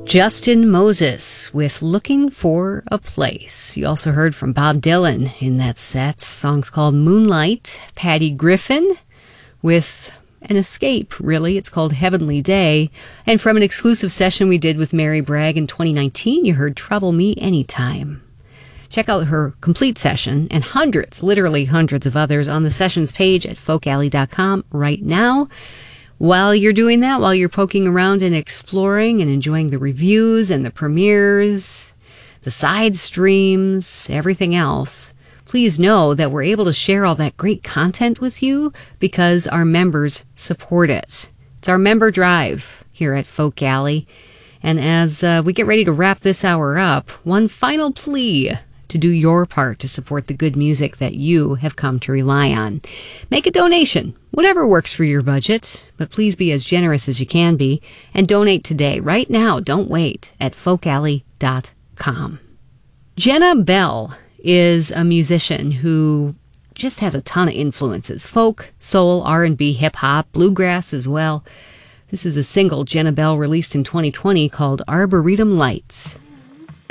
Justin Moses with Looking for a Place. You also heard from Bob Dylan in that set. The song's called Moonlight. Patty Griffin with an escape, really. It's called Heavenly Day. And from an exclusive session we did with Mary Bragg in 2019, you heard Trouble Me Anytime. Check out her complete session and hundreds, literally hundreds of others on the sessions page at folkalley.com right now. While you're doing that, while you're poking around and exploring and enjoying the reviews and the premieres, the side streams, everything else, please know that we're able to share all that great content with you because our members support it. It's our member drive here at Folk Alley. And as we get ready to wrap this hour up, one final plea to do your part to support the good music that you have come to rely on. Make a donation, whatever works for your budget, but please be as generous as you can be, and donate today, right now, don't wait, at folkalley.com. Jenna Bell is a musician who just has a ton of influences. Folk, soul, R&B, hip-hop, bluegrass as well. This is a single Jenna Bell released in 2020 called Arboretum Lights.